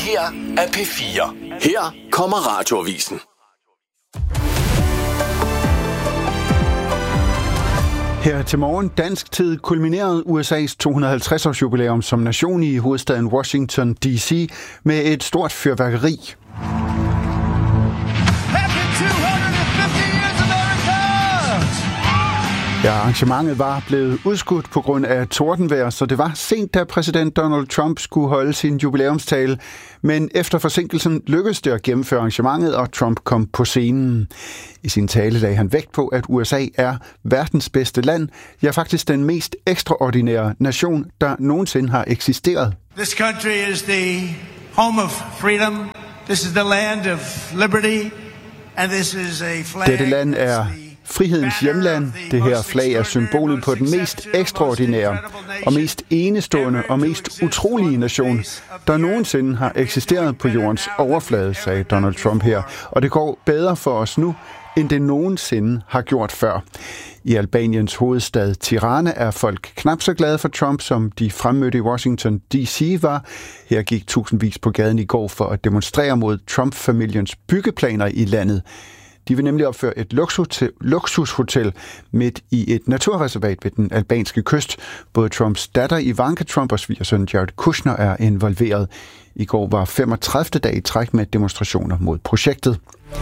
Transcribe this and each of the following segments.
her er P4. Her kommer Radioavisen. Her til morgen dansk tid kulminerede USA's 250-års jubilæum som nation i hovedstaden Washington D.C. med et stort fyrværkeri. Ja, arrangementet var blevet udskudt på grund af tordenvejr, så det var sent, da præsident Donald Trump skulle holde sin jubilæumstale. Men efter forsinkelsen lykkedes det at gennemføre arrangementet, og Trump kom på scenen. I sin tale lagde han vægt på, at USA er verdens bedste land, ja faktisk den mest ekstraordinære nation, der nogensinde har eksisteret. This country is the home of freedom. This is the land of liberty. And this is a flag. Dette land er frihedens hjemland. Det her flag er symbolet på den mest ekstraordinære og mest enestående og mest utrolige nation, der nogensinde har eksisteret på jordens overflade, sagde Donald Trump her. Og det går bedre for os nu, end det nogensinde har gjort før. I Albaniens hovedstad Tirana er folk knap så glade for Trump, som de fremmødte i Washington D.C. var. Her gik tusindvis på gaden i går for at demonstrere mod Trump-familiens byggeplaner i landet. De vil nemlig opføre et luksushotel midt i et naturreservat ved den albanske kyst. Både Trumps datter Ivanka Trump og svigersøn Jared Kushner er involveret. I går var 35. dag i træk med demonstrationer mod projektet.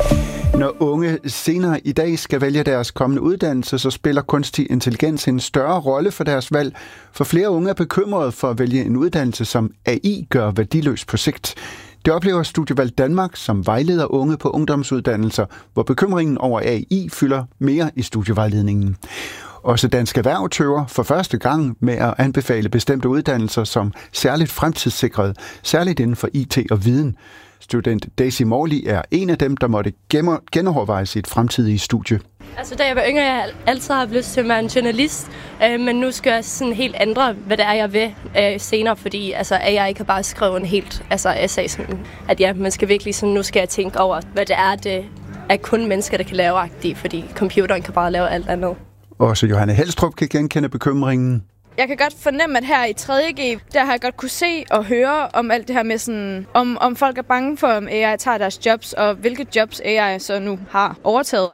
Når unge senere i dag skal vælge deres kommende uddannelse, så spiller kunstig intelligens en større rolle for deres valg. For flere unge er bekymrede for at vælge en uddannelse, som AI gør værdiløs på sigt. Det oplever Studievalg Danmark, som vejleder unge på ungdomsuddannelser, hvor bekymringen over AI fylder mere i studievejledningen. Også Dansk Erhverv tøver for første gang med at anbefale bestemte uddannelser som særligt fremtidssikret, særligt inden for IT og viden. Student Daisy Morley er en af dem, der måtte genoverveje sit fremtidige studie. Altså, da jeg var yngre, jeg altid har lyst til at være en journalist, men nu skal jeg sådan helt ændre, hvad det er, jeg vil senere, fordi altså, AI kan bare skrive en helt essay, sådan, at ja, man skal virkelig sådan, nu skal jeg tænke over, hvad det er kun mennesker, der kan lave agtigt, fordi computeren kan bare lave alt andet. Også Johanne Helstrup kan genkende bekymringen. Jeg kan godt fornemme, at her i 3.G, der har jeg godt kunne se og høre om alt det her med sådan, om folk er bange for, om AI tager deres jobs, og hvilke jobs AI så nu har overtaget.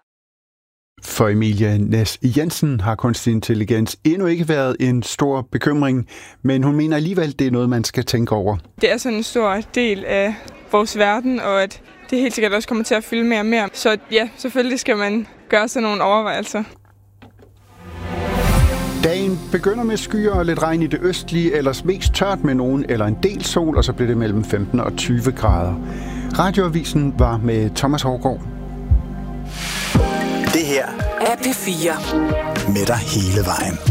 For Emilie Næs Jensen har kunstig intelligens endnu ikke været en stor bekymring, men hun mener alligevel, det er noget, man skal tænke over. Det er sådan en stor del af vores verden, og at det helt sikkert også kommer til at fylde mere og mere. Så ja, selvfølgelig skal man gøre sådan nogle overvejelser. Dagen begynder med skyer og lidt regn i det østlige, ellers mest tørt med nogen eller en del sol, og så bliver det mellem 15 og 20 grader. Radioavisen var med Thomas Hårgaard. Det her er P4. Med dig hele vejen.